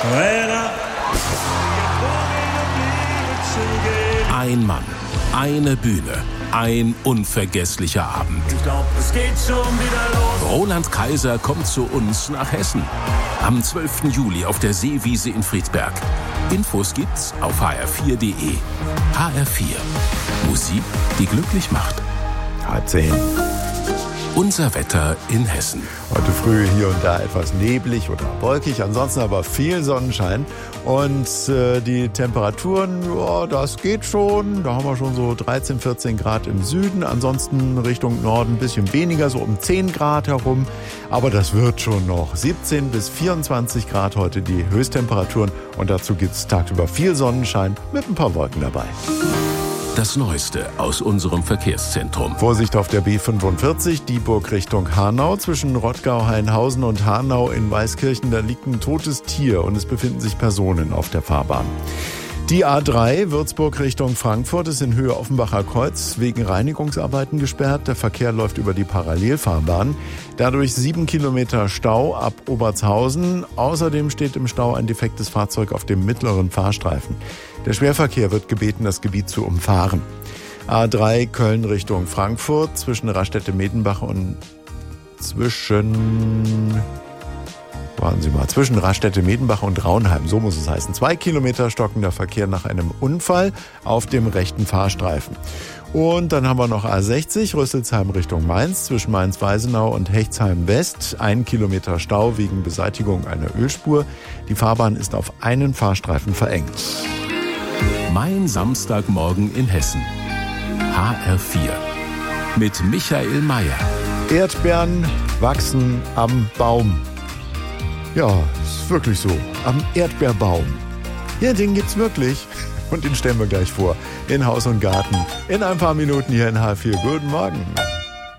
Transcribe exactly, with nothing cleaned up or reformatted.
Ein Mann, eine Bühne, ein unvergesslicher Abend. Ich glaub, es geht schon wieder los. Roland Kaiser kommt zu uns nach Hessen. Am zwölften Juli auf der Seewiese in Friedberg. Infos gibt's auf h r vier punkt d e. H R vier. Musik, die glücklich macht. Halb zehn. Unser Wetter in Hessen. Heute früh hier und da etwas neblig oder wolkig, ansonsten aber viel Sonnenschein. Und äh, die Temperaturen, ja, das geht schon. Da haben wir schon so dreizehn, vierzehn Grad im Süden. Ansonsten Richtung Norden ein bisschen weniger, so um zehn Grad herum. Aber das wird schon noch. siebzehn bis vierundzwanzig Grad heute die Höchsttemperaturen. Und dazu gibt es tagsüber viel Sonnenschein mit ein paar Wolken dabei. Das Neueste aus unserem Verkehrszentrum. Vorsicht auf der B fünfundvierzig, Dieburg Richtung Hanau. Zwischen Rottgau, Hainhausen und Hanau in Weißkirchen, da liegt ein totes Tier und es befinden sich Personen auf der Fahrbahn. Die A drei, Würzburg Richtung Frankfurt, ist in Höhe Offenbacher Kreuz wegen Reinigungsarbeiten gesperrt. Der Verkehr läuft über die Parallelfahrbahn. Dadurch sieben Kilometer Stau ab Obertshausen. Außerdem steht im Stau ein defektes Fahrzeug auf dem mittleren Fahrstreifen. Der Schwerverkehr wird gebeten, das Gebiet zu umfahren. A drei, Köln Richtung Frankfurt, zwischen Raststätte-Medenbach und zwischen... Warten Sie mal, zwischen Raststätte-Medenbach und Raunheim, so muss es heißen. Zwei Kilometer stockender Verkehr nach einem Unfall auf dem rechten Fahrstreifen. Und dann haben wir noch A sechzig, Rüsselsheim Richtung Mainz, zwischen Mainz-Weisenau und Hechtsheim West. Ein Kilometer Stau wegen Beseitigung einer Ölspur. Die Fahrbahn ist auf einen Fahrstreifen verengt. Mein Samstagmorgen in Hessen. H R vier. Mit Michael Mayer. Erdbeeren wachsen am Baum. Ja, ist wirklich so. Am Erdbeerbaum. Ja, den gibt's wirklich. Und den stellen wir gleich vor. In Haus und Garten. In ein paar Minuten hier in H vier. Guten Morgen.